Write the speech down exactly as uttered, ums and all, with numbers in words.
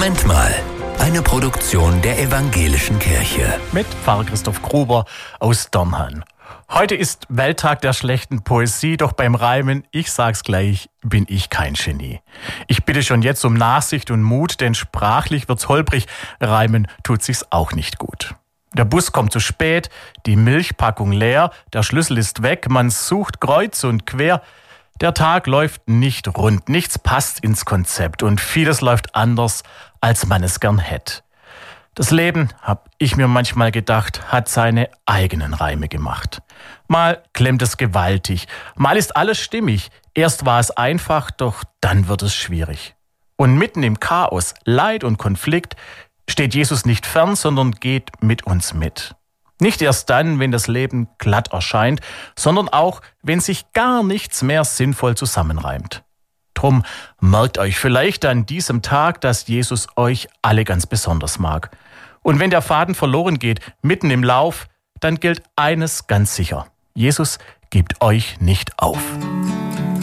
Moment mal. Eine Produktion der Evangelischen Kirche. Mit Pfarrer Christoph Gruber aus Dornhan. Heute ist Welttag der schlechten Poesie, doch beim Reimen, ich sag's gleich, bin ich kein Genie. Ich bitte schon jetzt um Nachsicht und Mut, denn sprachlich wird's holprig, reimen tut sich's auch nicht gut. Der Bus kommt zu spät, die Milchpackung leer, der Schlüssel ist weg, man sucht kreuz und quer. Der Tag läuft nicht rund, nichts passt ins Konzept und vieles läuft anders, als man es gern hätte. Das Leben, hab ich mir manchmal gedacht, hat seine eigenen Reime gemacht. Mal klemmt es gewaltig, mal ist alles stimmig. Erst war es einfach, doch dann wird es schwierig. Und mitten im Chaos, Leid und Konflikt steht Jesus nicht fern, sondern geht mit uns mit. Nicht erst dann, wenn das Leben glatt erscheint, sondern auch, wenn sich gar nichts mehr sinnvoll zusammenreimt. Drum merkt euch vielleicht an diesem Tag, dass Jesus euch alle ganz besonders mag. Und wenn der Faden verloren geht, mitten im Lauf, dann gilt eines ganz sicher: Jesus gibt euch nicht auf.